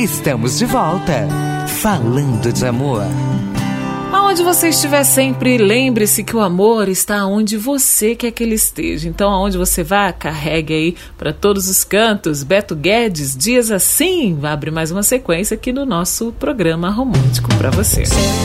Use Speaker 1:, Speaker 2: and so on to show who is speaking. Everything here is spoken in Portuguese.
Speaker 1: Estamos de volta, falando de amor.
Speaker 2: Aonde você estiver sempre, lembre-se que o amor está onde você quer que ele esteja. Então, aonde você vá, carregue aí para todos os cantos. Beto Guedes, Dias Assim, abre mais uma sequência aqui no nosso programa romântico para você.